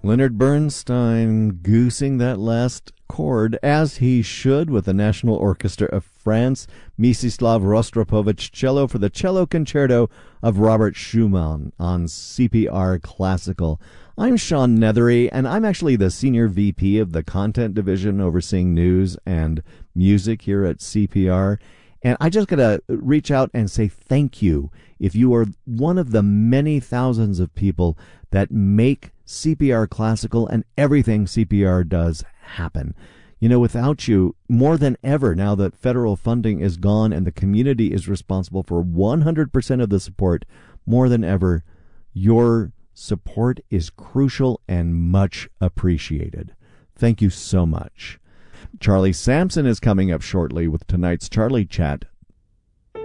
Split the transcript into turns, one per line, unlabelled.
Leonard Bernstein goosing that last chord, as he should, with the National Orchestra of France, Mstislav Rostropovich cello for the cello concerto of Robert Schumann on CPR Classical. I'm Sean Nethery, and I'm actually the Senior VP of the Content Division overseeing news and music here at CPR. And I just got to reach out and say thank you if you are one of the many thousands of people that make CPR Classical and everything CPR does happen. You know, without you, more than ever, now that federal funding is gone and the community is responsible for 100% of the support, more than ever, your support is crucial and much appreciated. Thank you so much. Charlie Sampson is coming up shortly with tonight's Charlie Chat